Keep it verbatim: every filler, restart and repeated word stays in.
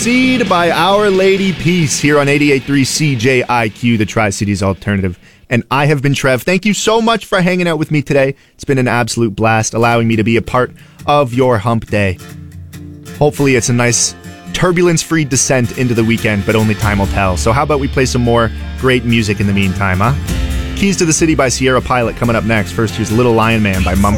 Seed by Our Lady Peace here on eighty-eight point three C J I Q, the Tri-Cities Alternative. And I have been Trev. Thank you so much for hanging out with me today. It's been an absolute blast, allowing me to be a part of your hump day. Hopefully it's a nice turbulence-free descent into the weekend, but only time will tell. So how about we play some more great music in the meantime, huh? Keys to the City by Sierra Pilot coming up next. First, here's Little Lion Man by Mum.